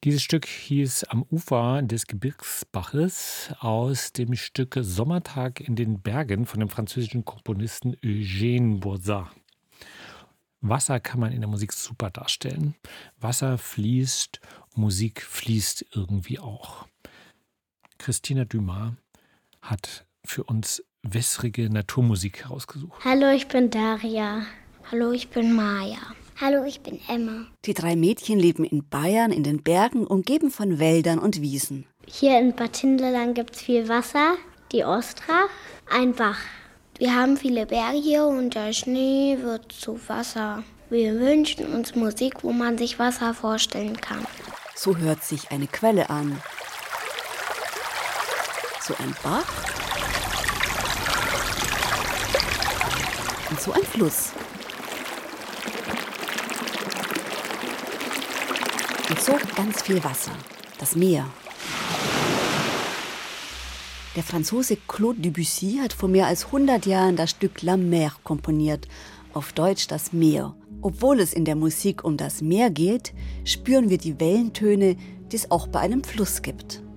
Dieses Stück hieß „Am Ufer des Gebirgsbaches“ aus dem Stück „Sommertag in den Bergen“ von dem französischen Komponisten Eugène Bourgeat. Wasser kann man in der Musik super darstellen. Wasser fließt, Musik fließt irgendwie auch. Christina Dumas hat für uns wässrige Naturmusik herausgesucht. Hallo, ich bin Daria. Hallo, ich bin Maja. Hallo, ich bin Emma. Die 3 Mädchen leben in Bayern in den Bergen, umgeben von Wäldern und Wiesen. Hier in Bad Hindelang gibt es viel Wasser, die Ostrach, ein Bach. Wir haben viele Berge hier und der Schnee wird zu Wasser. Wir wünschen uns Musik, wo man sich Wasser vorstellen kann. So hört sich eine Quelle an. So ein Bach. Und so ein Fluss. Und so ganz viel Wasser. Das Meer. Der Franzose Claude Debussy hat vor mehr als 100 Jahren das Stück La Mer komponiert, auf Deutsch das Meer. Obwohl es in der Musik um das Meer geht, spüren wir die Wellentöne, die es auch bei einem Fluss gibt.